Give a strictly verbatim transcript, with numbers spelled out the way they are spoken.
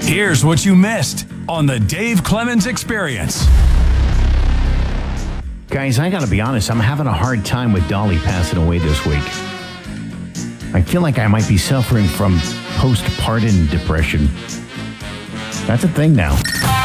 Here's what you missed on the Dave Clemens Experience. Guys, I gotta be honest, I'm having a hard time with Dolly passing away this week. I feel like I might be suffering from postpartum depression. That's a thing now.